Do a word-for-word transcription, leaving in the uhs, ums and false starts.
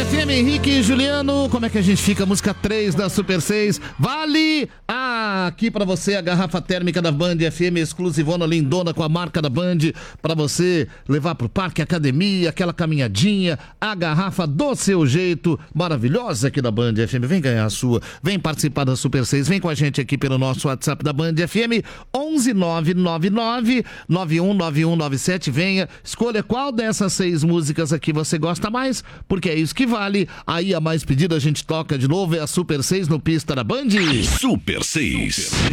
F M, Henrique e Juliano, como é que a gente fica? Música três da Super seis. Vale ah, aqui pra você a garrafa térmica da Band F M, exclusivona, lindona, com a marca da Band, pra você levar pro parque, academia, aquela caminhadinha, a garrafa do seu jeito, maravilhosa aqui da Band F M. Vem ganhar a sua, vem participar da Super seis, vem com a gente aqui pelo nosso WhatsApp da Band F M, onze nove nove nove nove um nove um nove sete. Venha, escolha qual dessas seis músicas aqui você gosta mais, porque é isso que vale. Aí a mais pedida a gente toca de novo, é a Super seis no Pista da Band. Super seis.